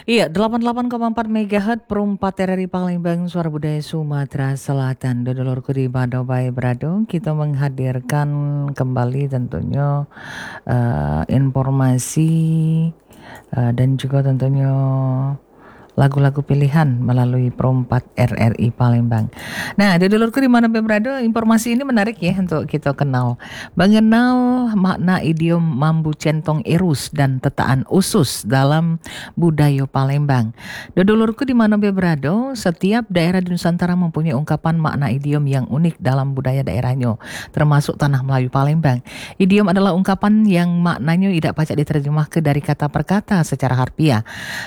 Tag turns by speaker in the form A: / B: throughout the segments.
A: Iya, 88,4 MHz perumpat RRI Palembang, Suara Budaya Sumatera Selatan. Dodolorku di Badobai Brado, kita menghadirkan kembali tentunya informasi dan juga tentunya lagu-lagu pilihan melalui perumpat RRI Palembang. Nah, dulurku di mana berada, informasi ini menarik ya untuk kita kenal. Mengenal makna idiom mambu centong irus dan tetaan usus dalam budaya Palembang. Dulurku di mana berada, setiap daerah di Nusantara mempunyai ungkapan makna idiom yang unik dalam budaya daerahnya, termasuk tanah Melayu Palembang. Idiom adalah ungkapan yang maknanya tidak pacak diterjemahkan dari kata per kata secara harfiah.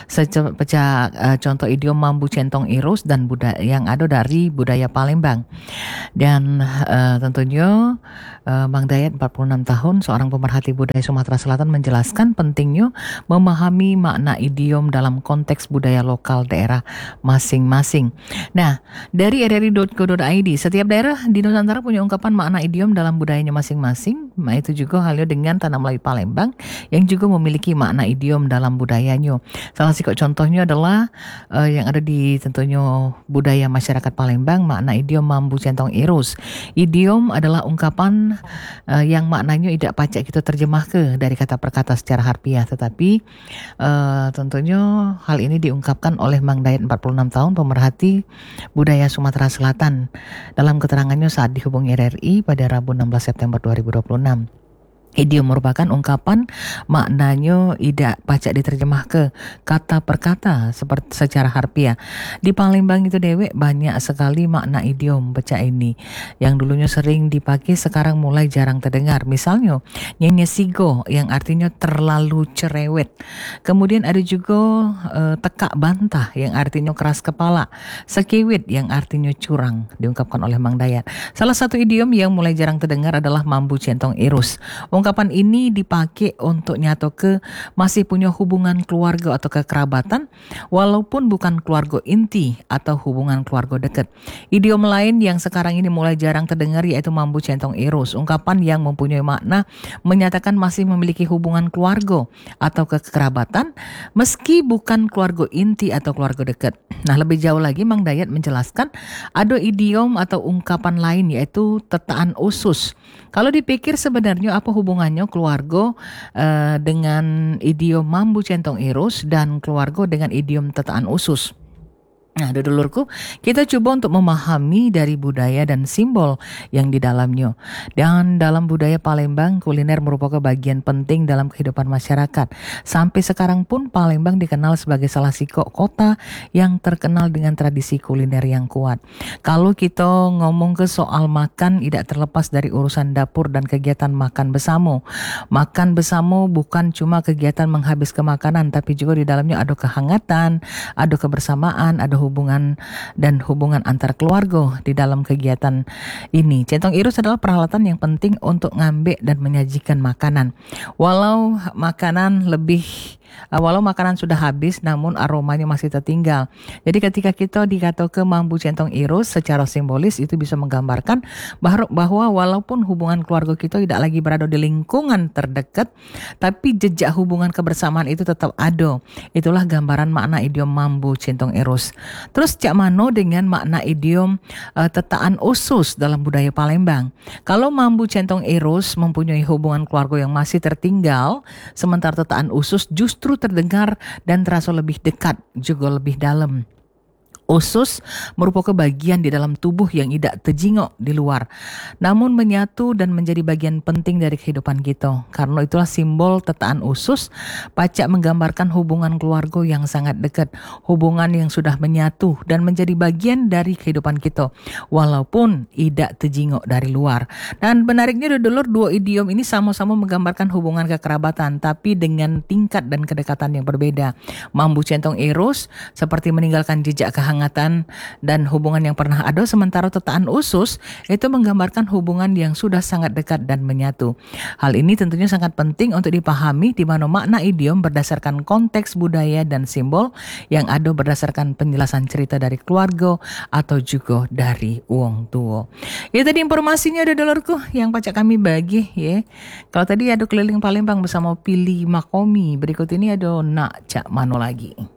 A: Contoh idiom mambu centong irus dan yang ada dari budaya Palembang. Dan tentunya Bang Dayat 46 tahun, seorang pemerhati budaya Sumatera Selatan, menjelaskan pentingnya memahami makna idiom dalam konteks budaya lokal daerah masing-masing. Nah, dari rri.co.id, setiap daerah di Nusantara punya ungkapan makna idiom dalam budayanya masing-masing. Nah, itu juga halnya dengan tanah Melayu Palembang yang juga memiliki makna idiom dalam budayanya. Salah satu contohnya adalah yang ada di tentunya budaya masyarakat Palembang, makna idiom mambu centong irus. Idiom adalah ungkapan yang maknanya tidak pacak kita terjemah ke dari kata per kata secara harfiah, tetapi tentunya hal ini diungkapkan oleh Mang Dayat 46 tahun, pemerhati budaya Sumatera Selatan, dalam keterangannya saat dihubungi RRI pada Rabu 16 September 2026. Idiom merupakan ungkapan maknanya tidak pacak diterjemah ke kata per kata secara harfiah. Di Palembang itu dewek banyak sekali makna idiom pecah ini yang dulunya sering dipakai, sekarang mulai jarang terdengar. Misalnya nyenyesigo yang artinya terlalu cerewet. Kemudian ada juga tekak bantah yang artinya keras kepala. Sekewit yang artinya curang, diungkapkan oleh Mang Dayat. Salah satu idiom yang mulai jarang terdengar adalah mambu centong irus. Ungkapan ini dipakai untuk nyato ke masih punya hubungan keluarga atau kekerabatan walaupun bukan keluarga inti atau hubungan keluarga dekat. Idiom lain yang sekarang ini mulai jarang terdengar yaitu mambu centong irus. Ungkapan yang mempunyai makna menyatakan masih memiliki hubungan keluarga atau kekerabatan meski bukan keluarga inti atau keluarga dekat. Nah, lebih jauh lagi Mang Dayat menjelaskan ada idiom atau ungkapan lain yaitu tetaan usus. Kalau dipikir sebenarnya apa hubungannya keluarga dengan idiom mambu centong irus dan keluarga dengan idiom tetaan usus? Nah, dulurku, kita coba untuk memahami dari budaya dan simbol yang di dalamnya. Dan dalam budaya Palembang, kuliner merupakan bagian penting dalam kehidupan masyarakat. Sampai sekarang pun Palembang dikenal sebagai salah satu kota yang terkenal dengan tradisi kuliner yang kuat. Kalau kita ngomong ke soal makan, tidak terlepas dari urusan dapur dan kegiatan makan bersama. Makan bersama bukan cuma kegiatan menghabiskan makanan, tapi juga di dalamnya ada kehangatan, ada kebersamaan, ada hubungan antar keluarga di dalam kegiatan ini. Centong irus adalah peralatan yang penting untuk ngambek dan menyajikan makanan. Walau makanan sudah habis, namun aromanya masih tertinggal. Jadi ketika kita dikata ke mambu centong irus, secara simbolis itu bisa menggambarkan bahwa walaupun hubungan keluarga kita tidak lagi berada di lingkungan terdekat, tapi jejak hubungan kebersamaan itu tetap ada. Itulah gambaran makna idiom mambu centong irus. Terus cak mano dengan makna idiom tetaan usus dalam budaya Palembang. Kalau mambu centong irus mempunyai hubungan keluarga yang masih tertinggal, sementara tetaan usus justru terdengar dan terasa lebih dekat, juga lebih dalam. Usus merupakan bagian di dalam tubuh yang tidak terjingok di luar, namun menyatu dan menjadi bagian penting dari kehidupan kita. Karena itulah simbol tetaan usus pacak menggambarkan hubungan keluarga yang sangat dekat, hubungan yang sudah menyatu dan menjadi bagian dari kehidupan kita, walaupun tidak terjingok dari luar. Dan menariknya dulur, dua idiom ini sama-sama menggambarkan hubungan kekerabatan, tapi dengan tingkat dan kedekatan yang berbeda. Mambu centong irus seperti meninggalkan jejak kehangatan dan hubungan yang pernah ada, sementara tetaan usus itu menggambarkan hubungan yang sudah sangat dekat dan menyatu. Hal ini tentunya sangat penting untuk dipahami, di mana makna idiom berdasarkan konteks budaya dan simbol yang ada berdasarkan penjelasan cerita dari keluarga atau juga dari wong tua. Ya, tadi informasinya ada dulurku yang pacak kami bagi ya. Kalau tadi ada keliling Palembang bersama Pilih Makomi, berikut ini ada nak cak mano lagi.